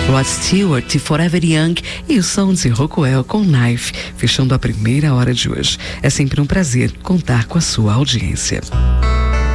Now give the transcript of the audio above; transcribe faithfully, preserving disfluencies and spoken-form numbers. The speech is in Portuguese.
Rod Stewart, Forever Young e o som de Rockwell com Knife, fechando a primeira hora de hoje. É sempre um prazer contar com a sua audiência.